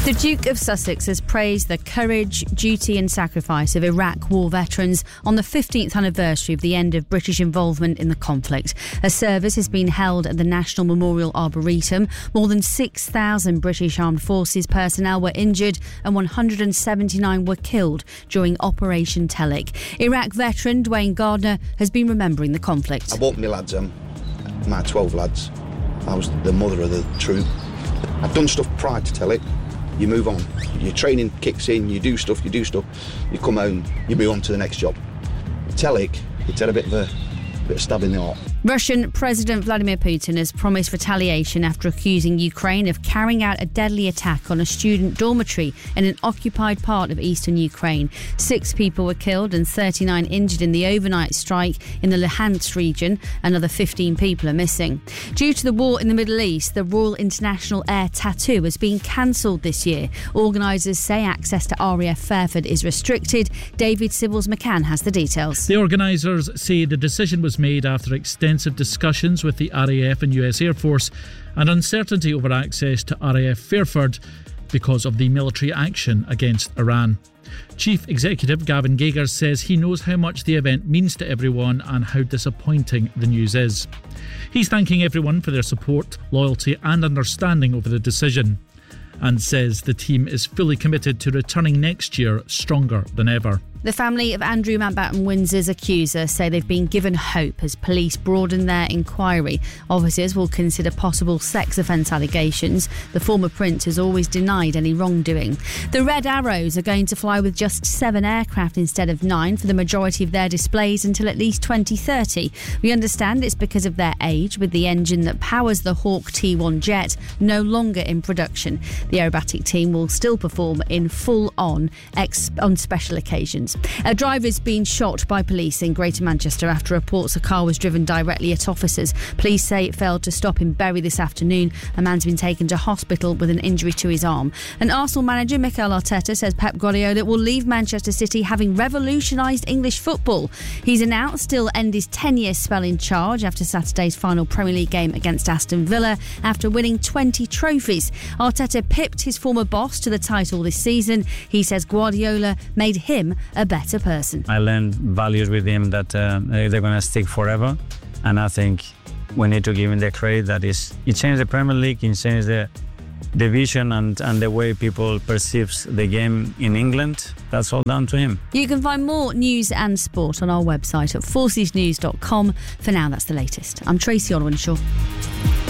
The Duke of Sussex has praised the courage, duty and sacrifice of Iraq war veterans on the 15th anniversary of the end of British involvement in the conflict. A service has been held at the National Memorial Arboretum. More than 6,000 British Armed Forces personnel were injured and 179 were killed during Operation Telic. Iraq veteran Dwayne Gardner has been remembering the conflict. I brought my lads, my 12 lads. I was the mother of the troop. I'd done stuff prior to Telic. You move on. Your training kicks in, you do stuff, you come home, you move on to the next job. Telic, it's had a bit of stab in the heart. Russian President Vladimir Putin has promised retaliation after accusing Ukraine of carrying out a deadly attack on a student dormitory in an occupied part of eastern Ukraine. 6 people were killed and 39 injured in the overnight strike in the Luhansk region. Another 15 people are missing. Due to the war in the Middle East, the Royal International Air Tattoo has been cancelled this year. Organisers say access to RAF Fairford is restricted. David Sibbles-McCann has the details. The organisers say the decision was made after extensive discussions with the RAF and US Air Force and uncertainty over access to RAF Fairford because of the military action against Iran. Chief Executive Gavin Gagers says he knows how much the event means to everyone and how disappointing the news is. He's thanking everyone for their support, loyalty and understanding over the decision, and says the team is fully committed to returning next year stronger than ever. The family of Andrew Mountbatten-Windsor's accuser say they've been given hope as police broaden their inquiry. Officers will consider possible sex offence allegations. The former prince has always denied any wrongdoing. The Red Arrows are going to fly with just 7 aircraft instead of 9 for the majority of their displays until at least 2030. We understand it's because of their age, with the engine that powers the Hawk T1 jet no longer in production. The aerobatic team will still perform in full-on on special occasions. A driver's been shot by police in Greater Manchester after reports a car was driven directly at officers. Police say it failed to stop in Bury this afternoon. A man's been taken to hospital with an injury to his arm. And Arsenal manager Mikel Arteta says Pep Guardiola will leave Manchester City having revolutionised English football. He's announced he'll end his 10-year spell in charge after Saturday's final Premier League game against Aston Villa after winning 20 trophies. Arteta pipped his former boss to the title this season. He says Guardiola made him a better person. I learned values with him that they're going to stick forever, and I think we need to give him the credit that he changed the Premier League, he changed the vision and the way people perceive the game in England. That's all down to him. You can find more news and sport on our website at forcesnews.com. For now, that's the latest. I'm Tracy Olwenshaw.